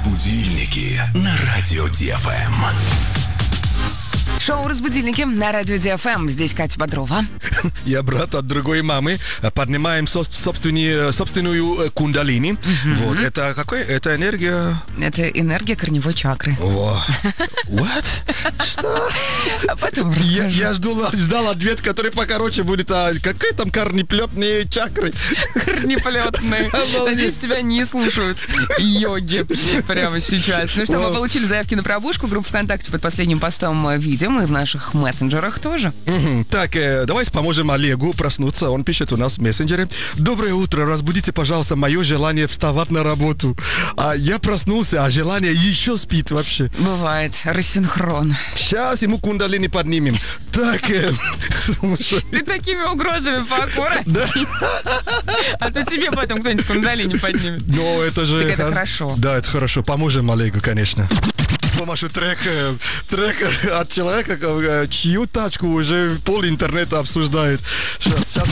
Разбудильники на радио ДФМ. Шоу «Разбудильники» на радио ДФМ. Здесь Катя Бодрова. Я брат от другой мамы. Поднимаем собственную кундалини. Вот. Это какой? Это энергия... Это энергия корневой чакры. What? Что? А потом расскажу. Я ждал ответ, который покороче будет. Какой там корнеплетные чакры? Корнеплетные. Надеюсь, тебя не слушают йоги прямо сейчас. Ну что, мы получили заявки на пробужку. Группа ВКонтакте под последним постом видим. И в наших мессенджерах тоже. Так, давайте поможем Олегу проснуться. Он пишет у нас в мессенджере. Доброе утро, разбудите, пожалуйста, мое желание вставать на работу. Я проснулся, а желание еще спит вообще. Бывает, рассинхрон. Сейчас ему кундалини поднимем. Так, Ты такими угрозами поаккуратней. А то тебе потом кто-нибудь кундалини поднимет. Но это же... Так это хорошо. Да, это хорошо. Поможем Олегу, конечно. С помощью трека от человека, чью тачку уже пол интернета обсуждает. Сейчас